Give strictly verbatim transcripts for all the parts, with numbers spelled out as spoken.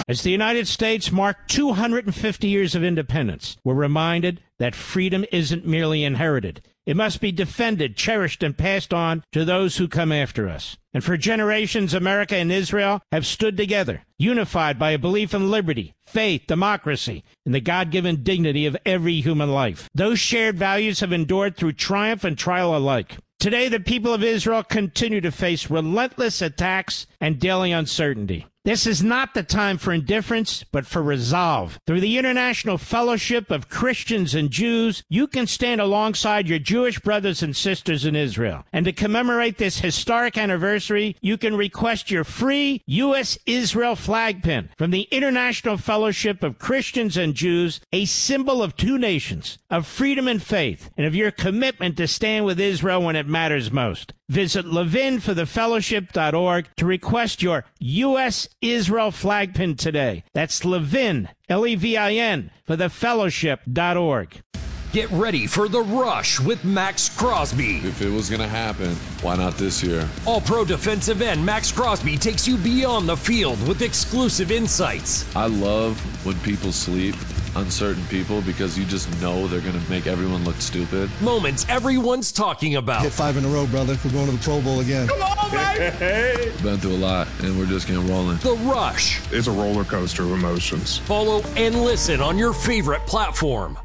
As the United States marked two hundred fifty years of independence, we're reminded that freedom isn't merely inherited. It must be defended, cherished, and passed on to those who come after us. And for generations, America and Israel have stood together, unified by a belief in liberty, faith, democracy, and the God-given dignity of every human life. Those shared values have endured through triumph and trial alike. Today, the people of Israel continue to face relentless attacks and daily uncertainty. This is not the time for indifference, but for resolve. Through the International Fellowship of Christians and Jews, you can stand alongside your Jewish brothers and sisters in Israel. And to commemorate this historic anniversary, you can request your free U S Israel flag pin from the International Fellowship of Christians and Jews, a symbol of two nations, of freedom and faith, and of your commitment to stand with Israel when it matters most. Visit levin for the fellowship dot org to request your U S Israel flag pin today. That's Levin, L E V I N, for the fellowship dot org. Get ready for The Rush with Max Crosby. If it was going to happen, why not this year? All-Pro defensive end Max Crosby takes you beyond the field with exclusive insights. I love when people sleep, uncertain people, because you just know they're going to make everyone look stupid. Moments everyone's talking about. Hit five in a row, brother. We're going to the Pro Bowl again. Come on, baby! Been through a lot, and we're just getting rolling. The Rush. It's a roller coaster of emotions. Follow and listen on your favorite platform.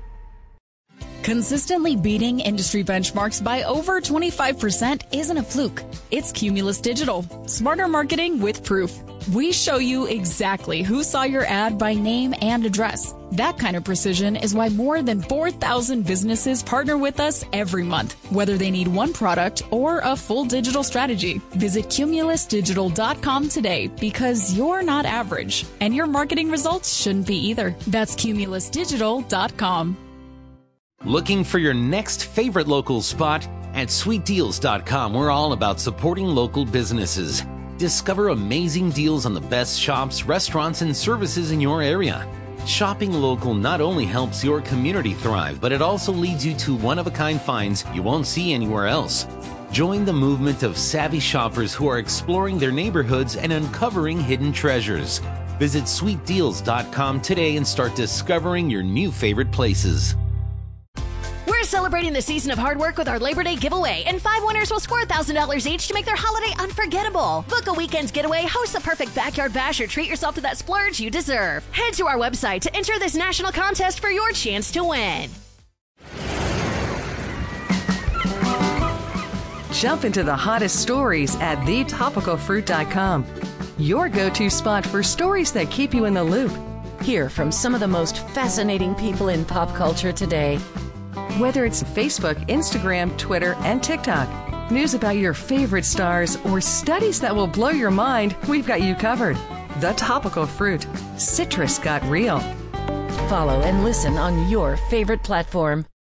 Consistently beating industry benchmarks by over twenty-five percent isn't a fluke. It's Cumulus Digital. Smarter marketing with proof. We show you exactly who saw your ad by name and address. That kind of precision is why more than four thousand businesses partner with us every month, whether they need one product or a full digital strategy. Visit cumulus digital dot com today, because you're not average, and your marketing results shouldn't be either. That's cumulus digital dot com. Looking for your next favorite local spot? At sweet deals dot com, we're all about supporting local businesses. Discover amazing deals on the best shops, restaurants, and services in your area. Shopping local not only helps your community thrive, but it also leads you to one-of-a-kind finds you won't see anywhere else. Join the movement of savvy shoppers who are exploring their neighborhoods and uncovering hidden treasures. Visit sweet deals dot com today and start discovering your new favorite places. We're celebrating the season of hard work with our Labor Day giveaway, and five winners will score one thousand dollars each to make their holiday unforgettable. Book a weekend getaway, host the perfect backyard bash, or treat yourself to that splurge you deserve. Head to our website to enter this national contest for your chance to win. Jump into the hottest stories at the topical fruit dot com. Your go-to spot for stories that keep you in the loop. Hear from some of the most fascinating people in pop culture today. Whether it's Facebook, Instagram, Twitter, and TikTok, news about your favorite stars, or studies that will blow your mind, we've got you covered. The Topical Fruit. Citrus got real. Follow and listen on your favorite platform.